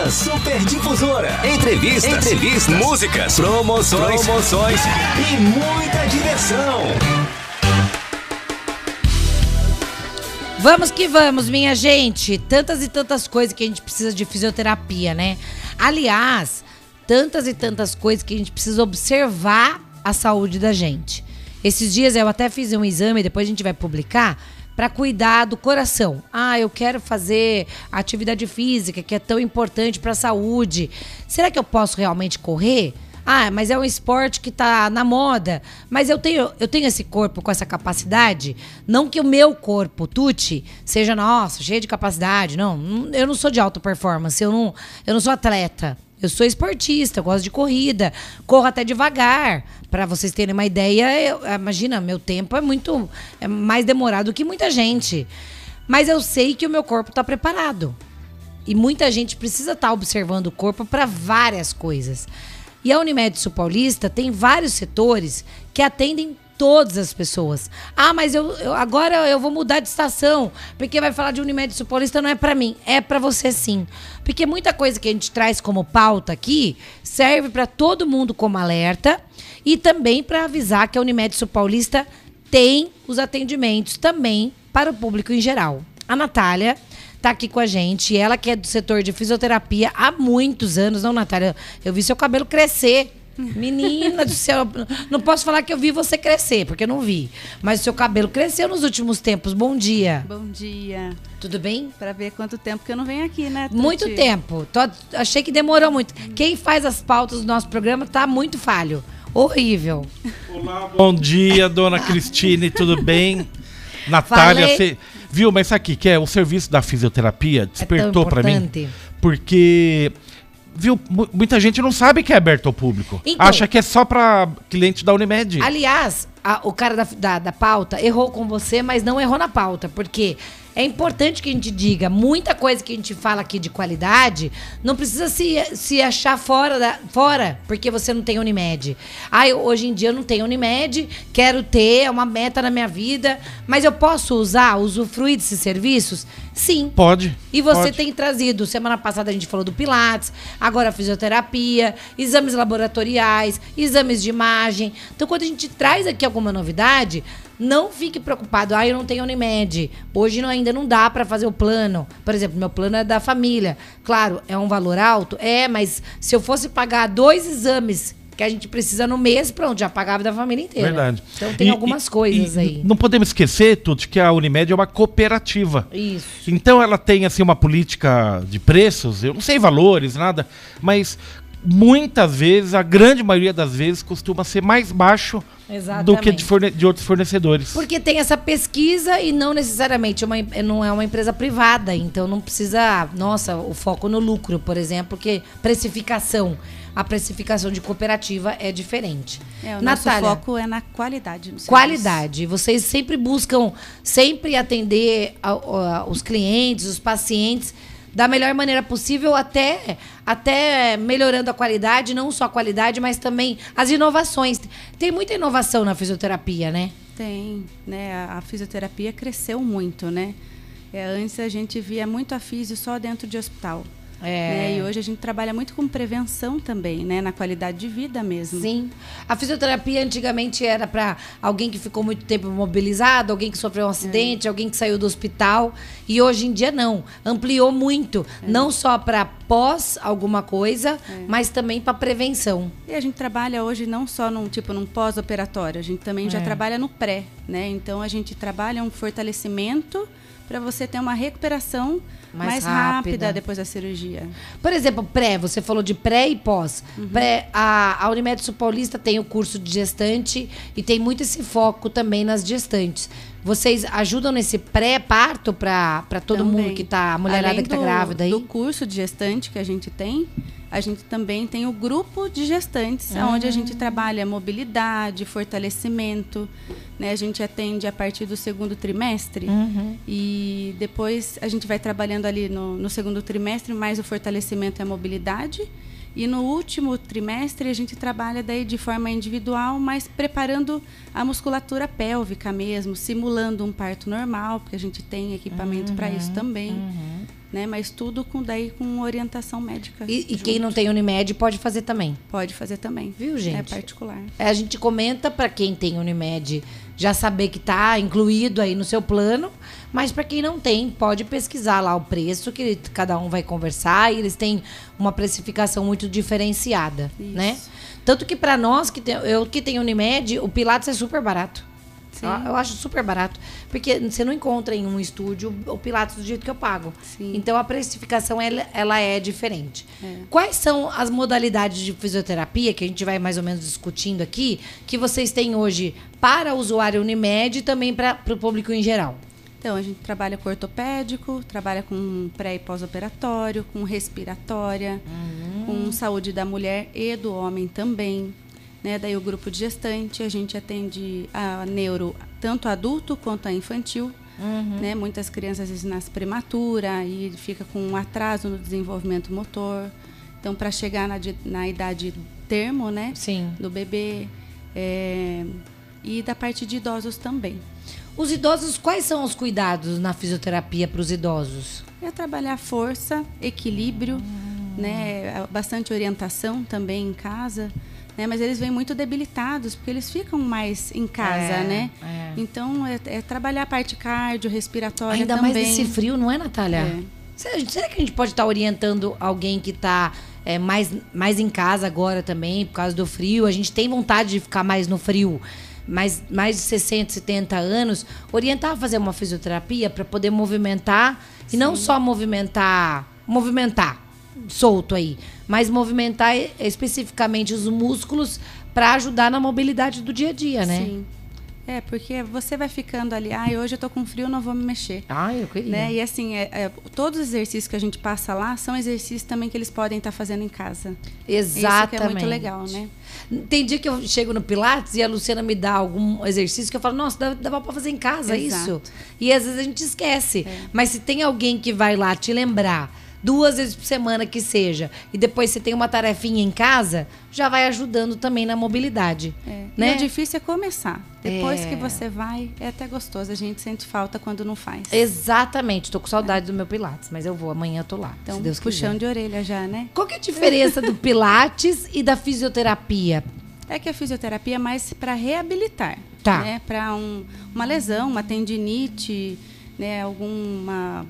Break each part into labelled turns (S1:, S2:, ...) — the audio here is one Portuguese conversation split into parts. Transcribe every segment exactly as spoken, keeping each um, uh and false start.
S1: Manhã Super Difusora. Entrevistas, entrevistas, músicas, promoções, promoções e muita diversão.
S2: Vamos que vamos, minha gente. Tantas e tantas coisas que a gente precisa de fisioterapia, né? Aliás, tantas e tantas coisas que a gente precisa observar a saúde da gente. Esses dias eu até fiz um exame, depois a gente vai publicar, para cuidar do coração. Ah, eu quero fazer atividade física, que é tão importante para a saúde. Será que eu posso realmente correr? Ah, mas é um esporte que tá na moda. Mas eu tenho, eu tenho esse corpo com essa capacidade? Não que o meu corpo, Tuti, seja, nossa, cheio de capacidade. Não, eu não sou de alta performance, eu não, eu não sou atleta. Eu sou esportista, eu gosto de corrida, corro até devagar. Para vocês terem uma ideia, eu, imagina, meu tempo é muito é mais demorado que muita gente. Mas eu sei que o meu corpo está preparado. E muita gente precisa estar tá observando o corpo para várias coisas. E a Unimed Sul Paulista tem vários setores que atendem todas as pessoas. Ah, mas eu, eu agora eu vou mudar de estação, porque vai falar de Unimed Sul Paulista, não é pra mim, é pra você sim. Porque muita coisa que a gente traz como pauta aqui serve pra todo mundo como alerta e também pra avisar que a Unimed Sul Paulista tem os atendimentos também para o público em geral. A Natália tá aqui com a gente, ela que é do setor de fisioterapia há muitos anos. Não, Natália, eu vi seu cabelo crescer. Menina do céu, não posso falar que eu vi você crescer, porque eu não vi. Mas o seu cabelo cresceu nos últimos tempos. Bom dia.
S3: Bom dia.
S2: Tudo bem?
S3: Para ver quanto tempo que eu não venho aqui, né, Tuti?
S2: Muito tempo. Tô, achei que demorou muito. Quem faz as pautas do nosso programa tá muito falho. Horrível.
S4: Olá, bom dia, dona Cristine, tudo bem? Natália, você viu, mas isso aqui, que é o serviço da fisioterapia, despertou é para mim. Porque... Viu, muita gente não sabe que é aberto ao público. Então, acha que é só para cliente da Unimed.
S2: Aliás, a, o cara da, da, da pauta errou com você, mas não errou na pauta. Porque é importante que a gente diga, muita coisa que a gente fala aqui de qualidade, não precisa se, se achar fora, da, fora, porque você não tem Unimed. Ah, eu, hoje em dia eu não tenho Unimed, quero ter, é uma meta na minha vida, mas eu posso usar, usufruir desses serviços? Sim.
S4: Pode.
S2: E você
S4: pode.
S2: tem trazido, semana passada a gente falou do Pilates, agora a fisioterapia, exames laboratoriais, exames de imagem. Então, quando a gente traz aqui alguma novidade, não fique preocupado. Ah, eu não tenho Unimed. Hoje não, ainda não dá para fazer o plano. Por exemplo, meu plano é da família. Claro, é um valor alto? É, mas se eu fosse pagar dois exames que a gente precisa no mês, pronto, já pagava da família inteira.
S4: Verdade.
S2: Então tem
S4: e,
S2: algumas
S4: e,
S2: coisas
S4: e
S2: aí.
S4: Não podemos esquecer, Tuti, que a Unimed é uma cooperativa.
S2: Isso.
S4: Então ela tem assim uma política de preços, eu não sei valores, nada, mas muitas vezes, a grande maioria das vezes, costuma ser mais baixo Exatamente. do que de, forne- de outros fornecedores.
S2: Porque tem essa pesquisa e não necessariamente uma, não é uma empresa privada, então não precisa, nossa, o foco no lucro, por exemplo, que precificação. A precificação de cooperativa é diferente.
S3: É, o
S2: Natália,
S3: nosso foco é na qualidade. No
S2: qualidade. Vocês sempre buscam sempre atender a, a, os clientes, os pacientes da melhor maneira possível, até, até melhorando a qualidade, não só a qualidade, mas também as inovações. Tem muita inovação na fisioterapia, né?
S3: Tem, né? A, a fisioterapia cresceu muito, né? É, antes a gente via muito a fisio só dentro de hospital. É. Né? E hoje a gente trabalha muito com prevenção também, né? Na qualidade de vida mesmo.
S2: Sim. A fisioterapia antigamente era para alguém que ficou muito tempo imobilizado, alguém que sofreu um acidente, é. alguém que saiu do hospital. E hoje em dia não. Ampliou muito. É. Não só para pós alguma coisa, é. mas também para prevenção.
S3: E a gente trabalha hoje não só num, tipo, num pós-operatório, a gente também é. já trabalha no pré, né? Então a gente trabalha um fortalecimento para você ter uma recuperação mais, mais rápida. rápida depois da cirurgia.
S2: Por exemplo, pré, você falou de pré e pós. Uhum. Pré, a, a Unimed Sul Paulista tem o curso de gestante e tem muito esse foco também nas gestantes. Vocês ajudam nesse pré-parto para todo também. mundo que está, a mulherada Além que está grávida aí?
S3: Do curso de gestante que a gente tem, a gente também tem o grupo de gestantes, ah. onde a gente trabalha mobilidade, fortalecimento, né? A gente atende a partir do segundo trimestre uhum. e depois a gente vai trabalhando ali no, no segundo trimestre, mais o fortalecimento e a mobilidade. E no último trimestre a gente trabalha daí de forma individual, mas preparando a musculatura pélvica mesmo, simulando um parto normal, porque a gente tem equipamento uhum, para isso também. Uhum. né? Mas tudo com, daí com orientação médica.
S2: E, e quem não tem Unimed pode fazer também?
S3: Pode fazer também.
S2: Viu, gente?
S3: É particular.
S2: É, a gente comenta para quem tem Unimed já saber que está incluído aí no seu plano, mas para quem não tem, pode pesquisar lá o preço, que cada um vai conversar, e eles têm uma precificação muito diferenciada, Isso. né? Tanto que para nós, que tem, eu que tenho Unimed, o Pilates é super barato. Sim. Eu, eu acho super barato, porque você não encontra em um estúdio o Pilates do jeito que eu pago.
S3: Sim.
S2: Então a precificação ela, ela é diferente.
S3: É.
S2: Quais são as modalidades de fisioterapia, que a gente vai mais ou menos discutindo aqui, que vocês têm hoje para o usuário Unimed e também para o público em geral?
S3: Então, a gente trabalha com ortopédico, trabalha com pré e pós-operatório, com respiratória, uhum. com saúde da mulher e do homem também. Né? Daí o grupo de gestante, a gente atende a neuro, tanto adulto quanto a infantil. Uhum. Né? Muitas crianças às vezes nascem prematura e fica com um atraso no desenvolvimento motor. Então, para chegar na, na idade termo, né?
S2: Sim.
S3: Do bebê, é, e da parte de idosos também.
S2: Os idosos, quais são os cuidados na fisioterapia para os idosos?
S3: É trabalhar força, equilíbrio, hum. né? Bastante orientação também em casa. Né, mas eles vêm muito debilitados, porque eles ficam mais em casa, é, né? É. Então, é, é trabalhar a parte cardio, respiratória
S2: Ainda
S3: também.
S2: mais nesse frio, não é, Natália?
S3: É.
S2: Será, será que a gente pode estar orientando alguém que está é, mais, mais em casa agora também, por causa do frio? A gente tem vontade de ficar mais no frio, mais, mais de sessenta, setenta anos, orientar a fazer uma fisioterapia para poder movimentar, Sim. e não só movimentar, movimentar. solto aí, mas movimentar especificamente os músculos para ajudar na mobilidade do dia a dia, né?
S3: Sim. É, porque você vai ficando ali, ah, hoje eu tô com frio, não vou me mexer.
S2: Ah, eu queria.
S3: Né? E assim, é, é, todos os exercícios que a gente passa lá são exercícios também que eles podem estar fazendo em casa.
S2: Exatamente.
S3: Isso que é muito legal, né?
S2: Tem dia que eu chego no Pilates e a Luciana me dá algum exercício que eu falo, nossa, dava, dava pra fazer em casa. Exato. Isso. E às vezes a gente esquece. É. Mas se tem alguém que vai lá te lembrar, duas vezes por semana que seja, e depois você tem uma tarefinha em casa, já vai ajudando também na mobilidade.
S3: É.
S2: Né?
S3: E o difícil é começar. Depois
S2: é.
S3: que você vai, é até gostoso. A gente sente falta quando não faz.
S2: Exatamente. Tô com saudade é. do meu Pilates, mas eu vou. Amanhã eu tô lá,
S3: então,
S2: se Deus
S3: puxão
S2: quiser.
S3: de orelha já, né?
S2: Qual que é a diferença do Pilates e da fisioterapia?
S3: É que a fisioterapia é mais para reabilitar.
S2: Tá.
S3: Né? Para um, uma lesão, uma tendinite, né? Alguma...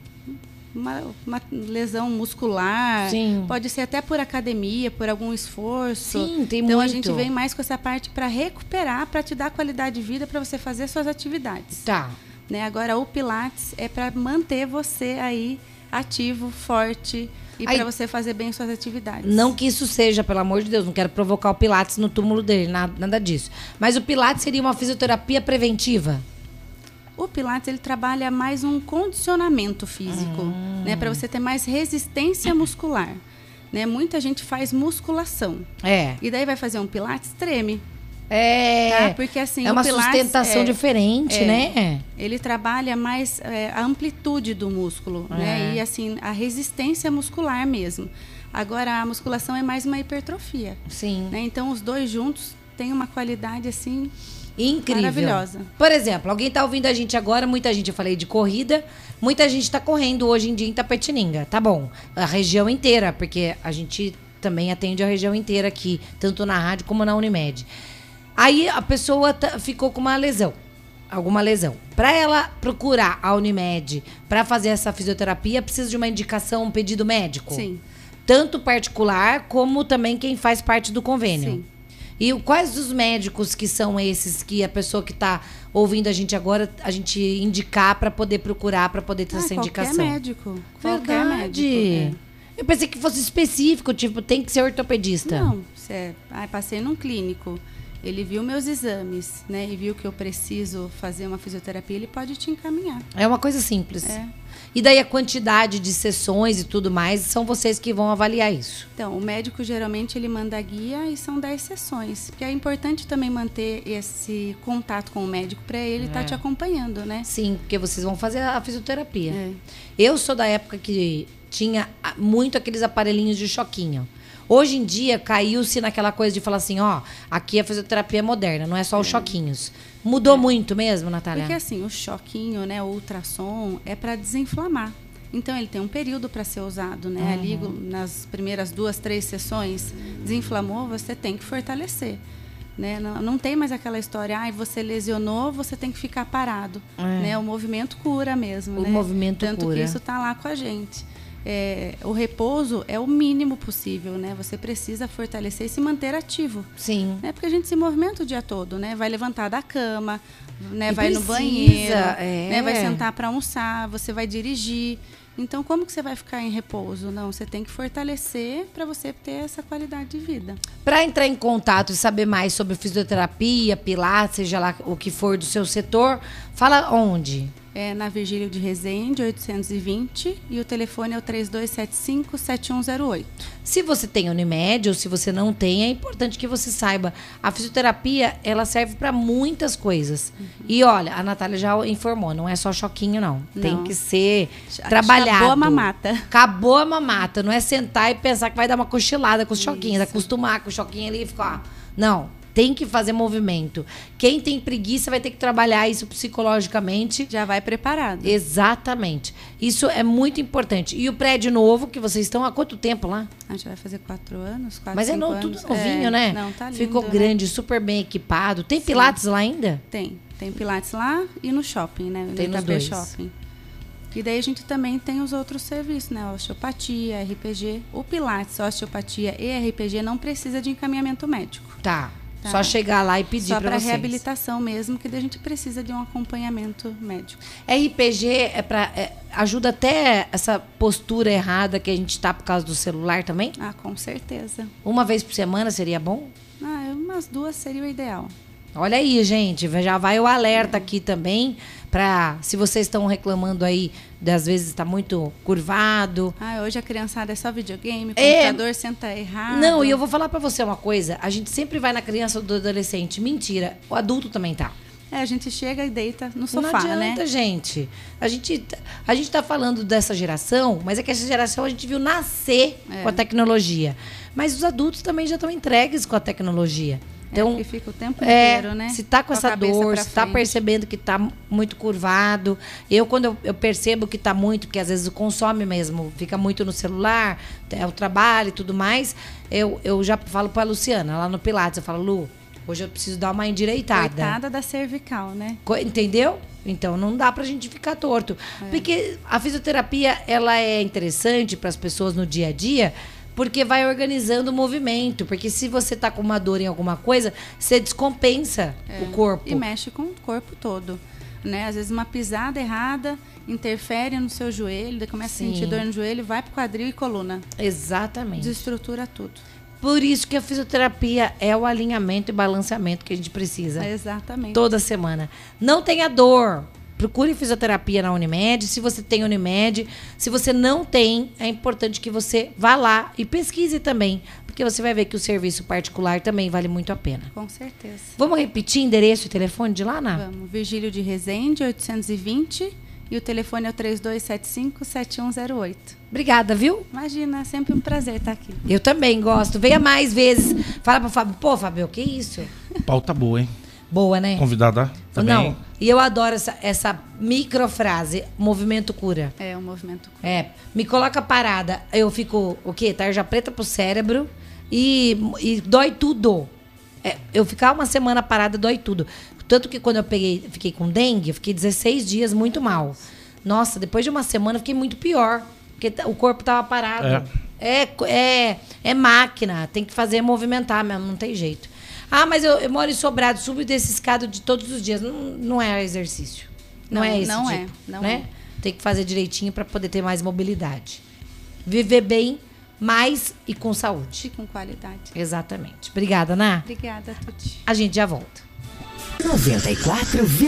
S3: Uma, uma lesão muscular,
S2: Sim.
S3: pode ser até por academia, por algum esforço.
S2: Sim, tem
S3: então
S2: muito.
S3: A gente vem mais com essa parte para recuperar, para te dar qualidade de vida, para você fazer suas atividades.
S2: Tá.
S3: Né? Agora o Pilates é para manter você aí ativo, forte e para você fazer bem suas atividades.
S2: Não que isso seja, pelo amor de Deus, não quero provocar o Pilates no túmulo dele, nada, nada disso. Mas o Pilates seria uma fisioterapia preventiva?
S3: O Pilates, ele trabalha mais um condicionamento físico, hum. né? Para você ter mais resistência muscular. Né? Muita gente faz musculação.
S2: É.
S3: E daí vai fazer um Pilates, treme.
S2: É.
S3: Tá? Porque assim,
S2: é uma
S3: o Pilates
S2: sustentação
S3: é,
S2: diferente,
S3: é,
S2: né?
S3: Ele trabalha mais é, a amplitude do músculo,
S2: é.
S3: né? E assim, a resistência muscular mesmo. Agora, a musculação é mais uma hipertrofia.
S2: Sim.
S3: Né? Então, os dois juntos têm uma qualidade, assim...
S2: incrível.
S3: Maravilhosa.
S2: Por exemplo, alguém está ouvindo a gente agora, muita gente, eu falei de corrida, muita gente está correndo hoje em dia em Tapetininga. Tá bom, a região inteira, porque a gente também atende a região inteira aqui, tanto na rádio como na Unimed. Aí a pessoa t- ficou com uma lesão, alguma lesão. Para ela procurar a Unimed para fazer essa fisioterapia, precisa de uma indicação, um pedido médico?
S3: Sim.
S2: Tanto particular, como também quem faz parte do convênio.
S3: Sim.
S2: E quais os médicos que são esses que a pessoa que está ouvindo a gente agora, a gente indicar para poder procurar, para poder ter
S3: ah,
S2: essa indicação?
S3: Qualquer médico.
S2: Verdade.
S3: Qualquer médico. É.
S2: Eu pensei que fosse específico, tipo, tem que ser ortopedista.
S3: Não, você, ah, passei num clínico, ele viu meus exames, né, e viu que eu preciso fazer uma fisioterapia, ele pode te encaminhar.
S2: É uma coisa simples.
S3: É.
S2: E daí a quantidade de sessões e tudo mais, são vocês que vão avaliar isso?
S3: Então, o médico geralmente ele manda a guia e são dez sessões. Porque é importante também manter esse contato com o médico para ele estar é. tá te acompanhando, né?
S2: Sim, porque vocês vão fazer a fisioterapia.
S3: É.
S2: Eu sou da época que tinha muito aqueles aparelhinhos de choquinho. Hoje em dia, caiu-se naquela coisa de falar assim, ó, aqui a fisioterapia é moderna, não é só os é. choquinhos. Mudou é. muito mesmo, Natália?
S3: Porque assim, o choquinho, né, o ultrassom, é para desinflamar. Então, ele tem um período para ser usado, né? Uhum. Ali, nas primeiras duas, três sessões, desinflamou, você tem que fortalecer. Né? Não, não tem mais aquela história, ah, você lesionou, você tem que ficar parado. É. Né? O movimento cura mesmo.
S2: O
S3: né?
S2: movimento
S3: Tanto
S2: cura.
S3: que isso está lá com a gente. É, o repouso é o mínimo possível, né? Você precisa fortalecer e se manter ativo.
S2: Sim.
S3: Né? Porque a gente se movimenta o dia todo, né? Vai levantar da cama, né? Vai
S2: precisa,
S3: no banheiro,
S2: é.
S3: né? Vai sentar para almoçar, você vai dirigir. Então, como que você vai ficar em repouso? Não, você tem que fortalecer para você ter essa qualidade de vida.
S2: Para entrar em contato e saber mais sobre fisioterapia, pilates, seja lá o que for do seu setor, fala onde?
S3: É na Virgílio de Resende, oitocentos e vinte, e o telefone é o três dois sete cinco, sete um zero oito.
S2: Se você tem Unimed ou se você não tem, é importante que você saiba. A fisioterapia, ela serve para muitas coisas. Uhum. E olha, a Natália já informou, não é só choquinho, não. não. Tem que ser trabalhado.
S3: Acabou a mamata.
S2: Acabou a mamata. Não é sentar e pensar que vai dar uma cochilada com os choquinhos, acostumar com o choquinho ali e ficar... Não. Tem que fazer movimento. Quem tem preguiça vai ter que trabalhar isso psicologicamente.
S3: Já vai preparado.
S2: Exatamente. Isso é muito importante. E o prédio novo, que vocês estão há quanto tempo lá?
S3: A gente vai fazer quatro anos, quatro,
S2: Mas é
S3: cinco
S2: no,
S3: anos.
S2: tudo novinho,
S3: é,
S2: né?
S3: Não, tá lindo,
S2: Ficou
S3: né?
S2: grande, super bem equipado. Tem
S3: Sim.
S2: Pilates lá ainda?
S3: Tem. Tem Pilates lá e no shopping, né?
S2: Tem
S3: no
S2: nos dois.
S3: Shopping. E daí a gente também tem os outros serviços, né? Osteopatia, R P G. O Pilates, osteopatia e R P G não precisa de encaminhamento médico.
S2: Tá.
S3: Tá.
S2: Só chegar lá e pedir para vocês.
S3: Só para reabilitação mesmo, que daí a gente precisa de um acompanhamento médico.
S2: R P G é para é, ajuda até essa postura errada que a gente tá por causa do celular também?
S3: Ah, com certeza.
S2: Uma vez por semana seria bom?
S3: Ah, umas duas seria o ideal.
S2: Olha aí, gente, já vai o alerta aqui também, para se vocês estão reclamando aí, das vezes está muito curvado.
S3: Ah, hoje a criançada é só videogame,
S2: é...
S3: computador senta errado.
S2: Não, e eu vou falar para você uma coisa, a gente sempre vai na criança ou do adolescente, mentira, o adulto também tá.
S3: É, a gente chega e deita no sofá,
S2: né? Não adianta,
S3: né?
S2: gente. A gente, a gente tá falando dessa geração, mas é que essa geração a gente viu nascer é. com a tecnologia. Mas os adultos também já estão entregues com a tecnologia. Então,
S3: é que fica o tempo
S2: é,
S3: inteiro, né?
S2: Se tá com, com essa dor, se tá percebendo que tá muito curvado. Eu, quando eu, eu percebo que tá muito, porque às vezes consome mesmo, fica muito no celular, é o trabalho e tudo mais, eu, eu já falo pra Luciana, lá no Pilates, eu falo, Lu, hoje eu preciso dar uma endireitada.
S3: Coitada da cervical, né?
S2: Co- entendeu? Então, não dá pra gente ficar torto. É. Porque a fisioterapia, ela é interessante para as pessoas no dia a dia, porque vai organizando o movimento. Porque se você tá com uma dor em alguma coisa, você descompensa é. o corpo.
S3: E mexe com o corpo todo. Né? Às vezes uma pisada errada interfere no seu joelho, daí começa Sim. a sentir dor no joelho, vai pro quadril e coluna.
S2: Exatamente.
S3: Desestrutura tudo.
S2: Por isso que a fisioterapia é o alinhamento e balanceamento que a gente precisa.
S3: É exatamente.
S2: Toda semana. Não tenha dor. Procure fisioterapia na Unimed. Se você tem Unimed, se você não tem, é importante que você vá lá e pesquise também, porque você vai ver que o serviço particular também vale muito a pena.
S3: Com certeza.
S2: Vamos repetir endereço e telefone de lá, Ná?
S3: Vamos. Virgílio de Resende, oitocentos e vinte, e o telefone é o três dois sete cinco, sete um zero oito.
S2: Obrigada, viu?
S3: Imagina, é sempre um prazer estar aqui.
S2: Eu também gosto. Venha mais vezes. Fala pro Fábio. Pô, Fábio, que isso?
S4: Pauta boa, hein?
S2: Boa, né?
S4: Convidada também.
S2: Não, e eu adoro essa, essa microfrase, movimento cura.
S3: É, o movimento cura.
S2: É, me coloca parada, eu fico, o quê? Tarja preta pro cérebro e, e dói tudo. É, eu ficar uma semana parada dói tudo. Tanto que quando eu peguei, fiquei com dengue, eu fiquei dezesseis dias muito mal. Nossa, depois de uma semana eu fiquei muito pior, porque o corpo tava parado. É, é, é, é máquina, tem que fazer movimentar mesmo, não tem jeito. Ah, mas eu, eu moro em Sobrado, subo desse escada de todos os dias. Não, não é exercício. Não, não é esse
S3: Não
S2: tipo,
S3: é, não
S2: né?
S3: é.
S2: Tem que fazer direitinho para poder ter mais mobilidade. Viver bem, mais e com saúde.
S3: E com qualidade.
S2: Exatamente. Obrigada, Ná.
S3: Obrigada, Tuti.
S2: A gente já volta.
S1: noventa e quatro